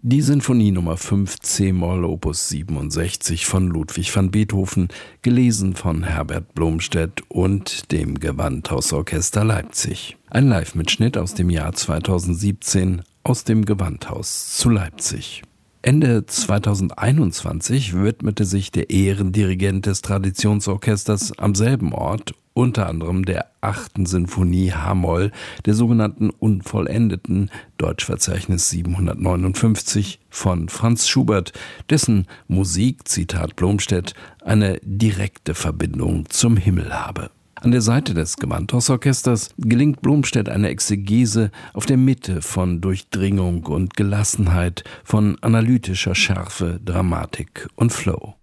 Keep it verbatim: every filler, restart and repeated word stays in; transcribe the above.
Die Sinfonie Nummer fünf c-Moll Opus siebenundsechzig von Ludwig van Beethoven, gelesen von Herbert Blomstedt und dem Gewandhausorchester Leipzig. Ein Live-Mitschnitt aus dem Jahr zweitausendsiebzehn aus dem Gewandhaus zu Leipzig. Ende zweitausendeinundzwanzig widmete sich der Ehrendirigent des Traditionsorchesters am selben Ort unter anderem der achten Sinfonie h-Moll, der sogenannten Unvollendeten, Deutschverzeichnis siebenhundertneunundfünfzig von Franz Schubert, dessen Musik, Zitat Blomstedt, eine direkte Verbindung zum Himmel habe. An der Seite des Gewandhausorchesters gelingt Blomstedt eine Exegese auf der Mitte von Durchdringung und Gelassenheit, von analytischer Schärfe, Dramatik und Flow.